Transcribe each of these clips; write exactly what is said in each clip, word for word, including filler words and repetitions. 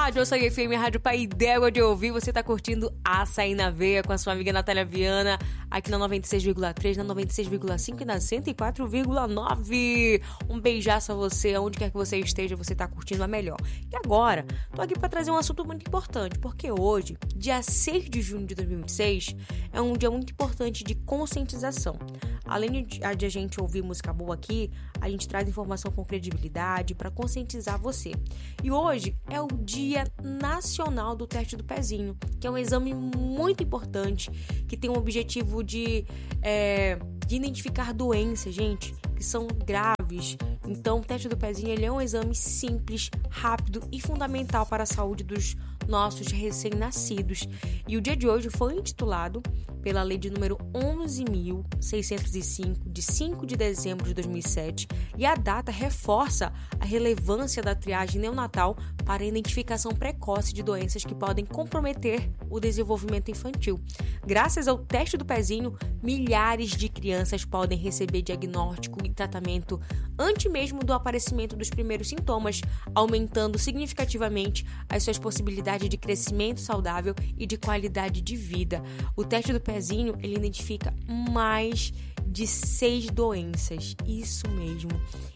Rádio Açaí F M, a Rádio Pai d'Égua de ouvir. Você tá curtindo Açaí na Veia com a sua amiga Natália Viana, aqui na noventa e seis vírgula três, na noventa e seis vírgula cinco e na cento e quatro vírgula nove. Um beijaço a você, aonde quer que você esteja, você tá curtindo a melhor. E agora, tô aqui pra trazer um assunto muito importante, porque hoje, dia seis de junho de dois mil e vinte e seis, é um dia muito importante de conscientização. Além de a gente ouvir música boa aqui, a gente traz informação com credibilidade para conscientizar você. E hoje é o Dia Nacional do Teste do Pezinho, que é um exame muito importante, que tem o objetivo de, é, de identificar doenças, gente, que são graves. Então, o teste do pezinho ele é um exame simples, rápido e fundamental para a saúde dos nossos recém-nascidos. E o dia de hoje foi intitulado pela lei de número onze mil seiscentos e cinco, de cinco de dezembro de dois mil e sete, e a data reforça a relevância da triagem neonatal para a identificação precoce de doenças que podem comprometer o desenvolvimento infantil. Graças ao teste do pezinho, milhares de crianças podem receber diagnóstico e tratamento antes mesmo do aparecimento dos primeiros sintomas, aumentando significativamente as suas possibilidades de crescimento saudável e de qualidade de vida. O teste do pezinho, ele identifica mais de seis doenças, isso mesmo.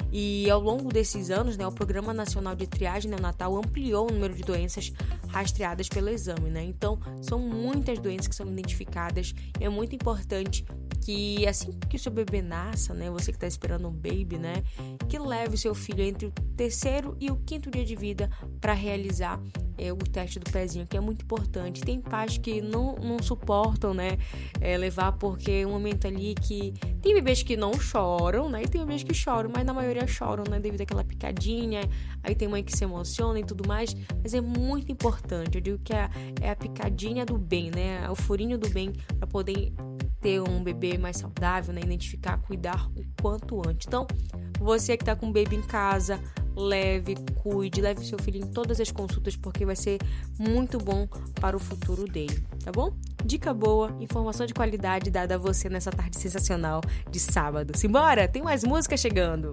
E ao longo desses anos, né, o Programa Nacional de Triagem Neonatal ampliou o número de doenças rastreadas pelo exame, né? Então, são muitas doenças que são identificadas e é muito importante que assim que o seu bebê nasça, né, você que está esperando um baby, né, que leve o seu filho entre o terceiro e o quinto dia de vida para realizar é, o teste do pezinho, que é muito importante. Tem pais que não, não suportam, né, é, levar porque é um momento ali que tem bebês que não choram, né, e tem bebês que choram, mas na maioria choram, né, devido àquela picadinha, aí tem mãe que se emociona e tudo mais, mas é muito importante. Eu digo que é, é a picadinha do bem, né, o furinho do bem para poder ter um bebê mais saudável, né? Identificar, cuidar o quanto antes. Então, você que tá com um bebê em casa, leve, cuide, leve seu filho em todas as consultas, porque vai ser muito bom para o futuro dele, tá bom? Dica boa, informação de qualidade dada a você nessa tarde sensacional de sábado. Simbora? Tem mais música chegando!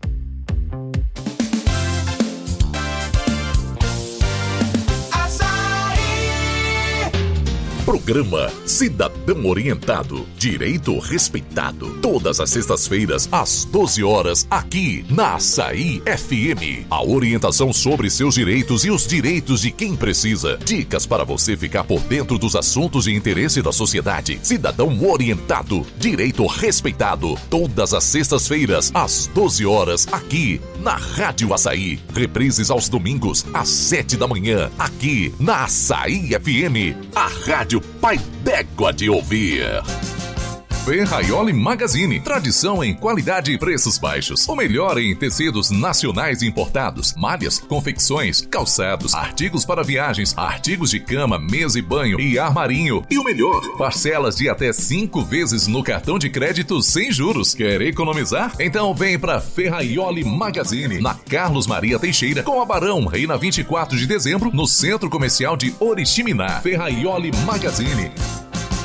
Programa Cidadão Orientado, Direito Respeitado. Todas as sextas-feiras, às doze horas, aqui na Açaí F M. A orientação sobre seus direitos e os direitos de quem precisa. Dicas para você ficar por dentro dos assuntos de interesse da sociedade. Cidadão Orientado, Direito Respeitado. Todas as sextas-feiras, às doze horas, aqui na Rádio Açaí. Reprises aos domingos, às sete da manhã, aqui na Açaí F M. A Rádio Pai d'Égua de ouvir. Ferraioli Magazine, tradição em qualidade e preços baixos. O melhor em tecidos nacionais importados, malhas, confecções, calçados, artigos para viagens, artigos de cama, mesa e banho e armarinho. E o melhor, parcelas de até cinco vezes no cartão de crédito sem juros. Quer economizar? Então vem para Ferraioli Magazine, na Carlos Maria Teixeira, com a Barão, Reina vinte e quatro de dezembro, no Centro Comercial de Oriximiná. Ferraioli Magazine.